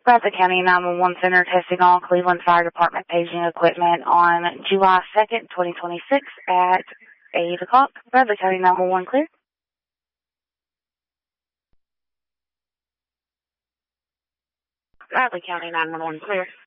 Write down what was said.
Bradley County 911 Center testing all Cleveland Fire Department paging equipment on July 2nd, 2026 at 8 o'clock. Bradley County 911 clear. Bradley County 911 clear.